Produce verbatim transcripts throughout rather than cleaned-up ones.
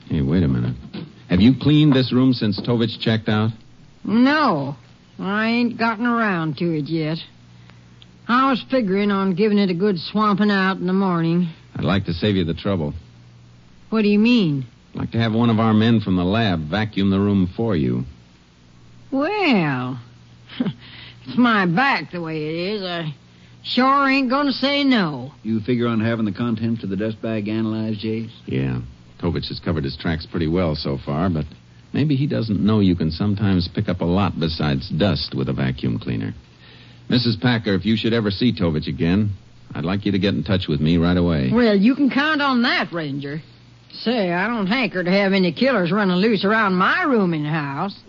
Hey, wait a minute. Have you cleaned this room since Tovich checked out? No. I ain't gotten around to it yet. I was figuring on giving it a good swamping out in the morning. I'd like to save you the trouble. What do you mean? I'd like to have one of our men from the lab vacuum the room for you. Well, it's my back the way it is. I sure ain't gonna say no. You figure on having the contents of the dust bag analyzed, Jace? Yeah. Tovich has covered his tracks pretty well so far, but maybe he doesn't know you can sometimes pick up a lot besides dust with a vacuum cleaner. Missus Packer, if you should ever see Tovich again, I'd like you to get in touch with me right away. Well, you can count on that, Ranger. Say, I don't hanker to have any killers running loose around my room in the house.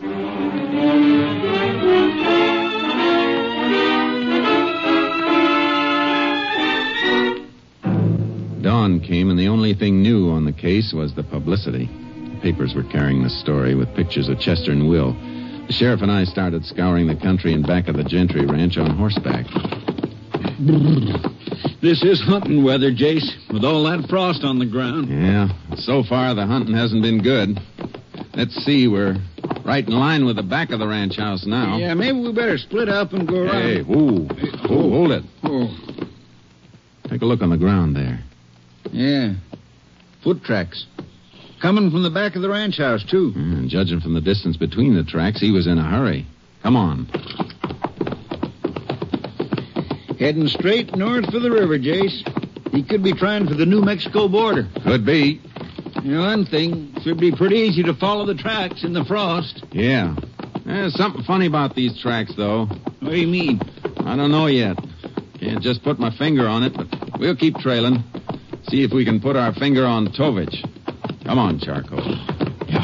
Dawn came, and the only thing new on the case was the publicity. The papers were carrying the story with pictures of Chester and Will. The sheriff and I started scouring the country in back of the Gentry Ranch on horseback. This is hunting weather, Jace, with all that frost on the ground. Yeah, so far the hunting hasn't been good. Let's see, we're right in line with the back of the ranch house now. Yeah, maybe we better split up and go around. Hey, whoa, whoa, hold it. Oh. Take a look on the ground there. Yeah, foot tracks. Coming from the back of the ranch house, too. And judging from the distance between the tracks, he was in a hurry. Come on. Heading straight north for the river, Jace. He could be trying for the New Mexico border. Could be. You know, one thing, it should be pretty easy to follow the tracks in the frost. Yeah. There's something funny about these tracks, though. What do you mean? I don't know yet. Can't just put my finger on it, but we'll keep trailing. See if we can put our finger on Tovich. Come on, Charcoal.